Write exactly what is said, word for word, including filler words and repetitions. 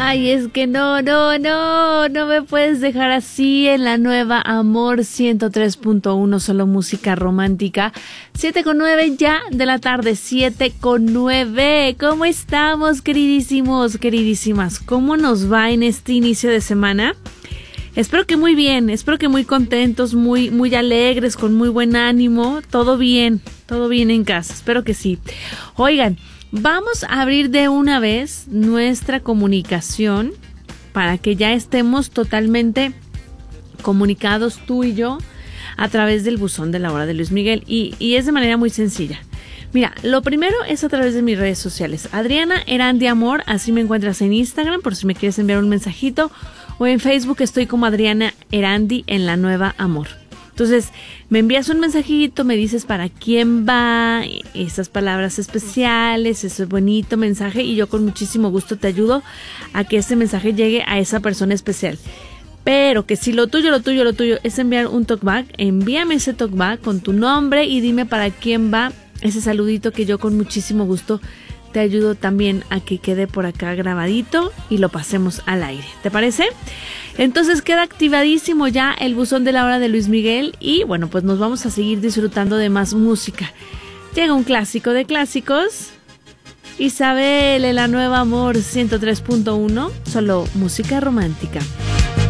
Ay, es que no, no, no, no me puedes dejar así en la nueva Amor ciento tres punto uno, solo música romántica. siete con nueve ya de la tarde, siete con nueve. ¿Cómo estamos, queridísimos, queridísimas? ¿Cómo nos va en este inicio de semana? Espero que muy bien, espero que muy contentos, muy, muy alegres, con muy buen ánimo. Todo bien, todo bien en casa, espero que sí. Oigan, vamos a abrir de una vez nuestra comunicación para que ya estemos totalmente comunicados tú y yo a través del buzón de la hora de Luis Miguel, y, y es de manera muy sencilla. Mira, lo primero es a través de mis redes sociales. Adriana Erandi Amor, así me encuentras en Instagram por si me quieres enviar un mensajito, o en Facebook estoy como Adriana Erandi en la nueva Amor. Entonces, me envías un mensajito, me dices para quién va, esas palabras especiales, ese bonito mensaje, y yo con muchísimo gusto te ayudo a que ese mensaje llegue a esa persona especial. Pero que si lo tuyo, lo tuyo, lo tuyo es enviar un talkback, envíame ese talkback con tu nombre y dime para quién va ese saludito, que yo con muchísimo gusto te ayudo también a que quede por acá grabadito y lo pasemos al aire. ¿Te parece? Entonces queda activadísimo ya el buzón de la hora de Luis Miguel y bueno, pues nos vamos a seguir disfrutando de más música. Llega un clásico de clásicos. Isabel en la nueva Amor ciento tres punto uno, solo música romántica.